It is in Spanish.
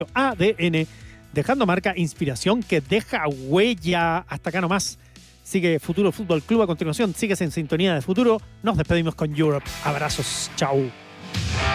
ADN, dejando marca, inspiración que deja huella. Hasta acá nomás. Sigue Futuro Fútbol Club a continuación. Sigues en sintonía de Futuro. Nos despedimos con Europe. Abrazos. Chau.